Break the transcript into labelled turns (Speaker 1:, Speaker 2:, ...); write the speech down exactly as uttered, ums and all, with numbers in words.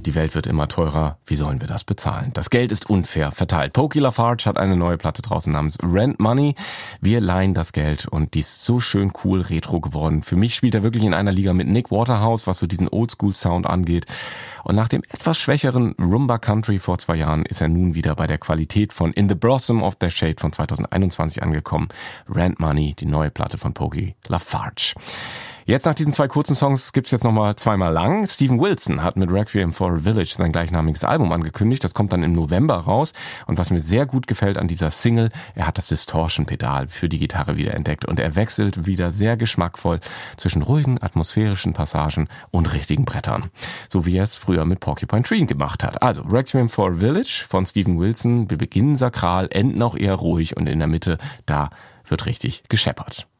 Speaker 1: Die Welt wird immer teurer. Wie sollen wir das bezahlen? Das Geld ist unfair verteilt. Pokey LaFarge hat eine neue Platte draußen namens Rent Money. Wir leihen das Geld und die ist so schön cool retro geworden. Für mich spielt er wirklich in einer Liga mit Nick Waterhouse, was so diesen Oldschool-Sound angeht. Und nach dem etwas schwächeren Rumba Country vor zwei Jahren ist er nun wieder bei der Qualität von In the Blossom of the Shade von zweitausendeinundzwanzig angekommen. Rent Money, die neue Platte von Pokey LaFarge. Jetzt nach diesen zwei kurzen Songs gibt's jetzt nochmal zweimal lang. Steven Wilson hat mit Requiem for a Village sein gleichnamiges Album angekündigt. Das kommt dann im November raus. Und was mir sehr gut gefällt an dieser Single, er hat das Distortion-Pedal für die Gitarre wieder entdeckt. Und er wechselt wieder sehr geschmackvoll zwischen ruhigen, atmosphärischen Passagen und richtigen Brettern. So wie er es früher mit Porcupine Tree gemacht hat. Also Requiem for a Village von Steven Wilson. Wir beginnen sakral, enden auch eher ruhig und in der Mitte, da wird richtig gescheppert.